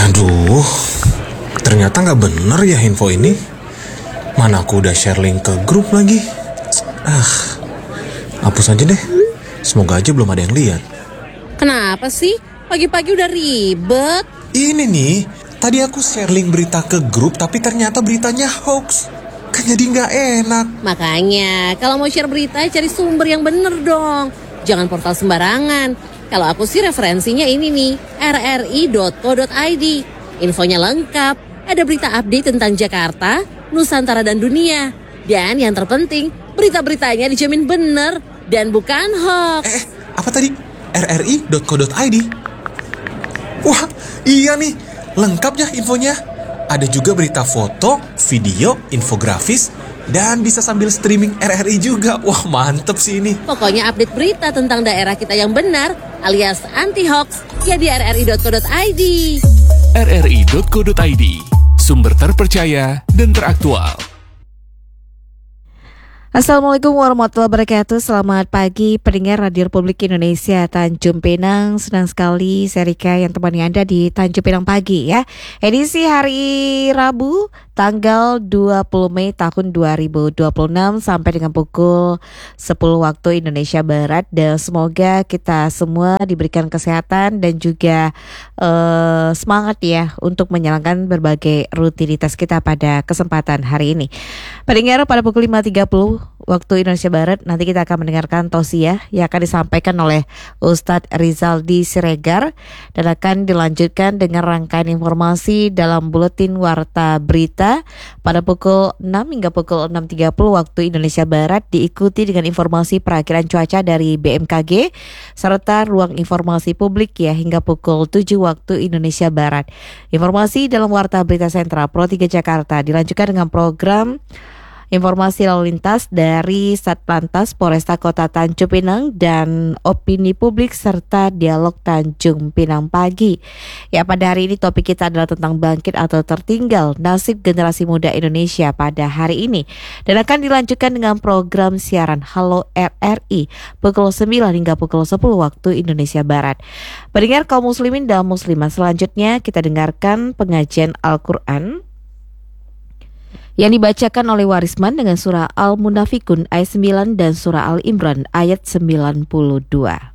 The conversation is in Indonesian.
Aduh, ternyata nggak bener ya info ini. Mana aku udah share link ke grup lagi. Hapus aja deh. Semoga aja belum ada yang lihat. Kenapa sih? Pagi-pagi udah ribet. Ini nih, tadi aku share link berita ke grup tapi ternyata beritanya hoax. Kan jadi nggak enak. Makanya, kalau mau share berita cari sumber yang bener dong. Jangan portal sembarangan. Kalau aku sih referensinya ini nih, rri.co.id. Infonya lengkap, ada berita update tentang Jakarta, Nusantara dan dunia. Dan yang terpenting, berita-beritanya dijamin bener dan bukan hoax. Apa tadi? rri.co.id. Wah, iya nih, lengkap ya infonya. Ada juga berita foto, video, infografis, dan bisa sambil streaming RRI juga. Wah, mantep sih ini. Pokoknya update berita tentang daerah kita yang benar alias anti-hoax ya di rri.co.id. rri.co.id, sumber terpercaya dan teraktual. Assalamualaikum warahmatullahi wabarakatuh. Selamat pagi pendengar Radio Republik Indonesia Tanjung Pinang. Senang sekali saya Rika yang temani Anda di Tanjung Pinang pagi ya. Edisi hari Rabu tanggal 20 Mei tahun 2026 sampai dengan pukul 10 waktu Indonesia Barat. Dan semoga kita semua diberikan kesehatan dan juga semangat ya untuk menjalankan berbagai rutinitas kita pada kesempatan hari ini. Pendengar, pada pukul 5.30 waktu Indonesia Barat nanti kita akan mendengarkan tausiah yang akan disampaikan oleh Ustadz Rizaldi Siregar dan akan dilanjutkan dengan rangkaian informasi dalam buletin warta berita pada pukul 6 hingga pukul 6.30 waktu Indonesia Barat, diikuti dengan informasi perakiraan cuaca dari BMKG serta ruang informasi publik ya hingga pukul 7 waktu Indonesia Barat. Informasi dalam warta berita sentral Pro 3 Jakarta dilanjutkan dengan program informasi lalu lintas dari Satlantas Polresta Kota Tanjung Pinang dan opini publik serta dialog Tanjung Pinang pagi. Ya, pada hari ini topik kita adalah tentang bangkit atau tertinggal, nasib generasi muda Indonesia pada hari ini. Dan akan dilanjutkan dengan program siaran Halo RRI pukul 9 hingga pukul 10 waktu Indonesia Barat. Pendengar kaum muslimin dan muslimat, selanjutnya kita dengarkan pengajian Al-Quran yang dibacakan oleh Warisman dengan surah Al-Munafikun ayat 9 dan surah Al-Imran ayat 92.